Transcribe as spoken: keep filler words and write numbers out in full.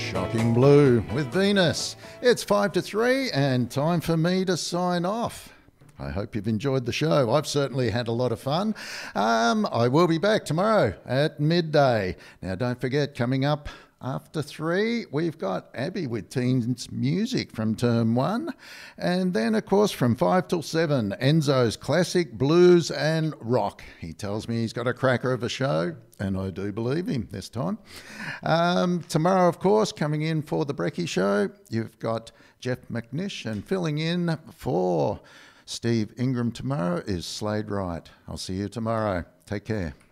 Shocking Blue with Venus. It's five to three and time for me to sign off. I hope you've enjoyed the show. I've certainly had a lot of fun. Um, I will be back tomorrow at midday. Now, don't forget, coming up after three, we've got Abby with Teens Music from Term One. And then, of course, from five till seven, Enzo's Classic Blues and Rock. He tells me he's got a cracker of a show, and I do believe him this time. Um, tomorrow, of course, coming in for the Brekkie Show, you've got Jeff McNish, and filling in for Steve Ingram tomorrow is Slade Wright. I'll see you tomorrow. Take care.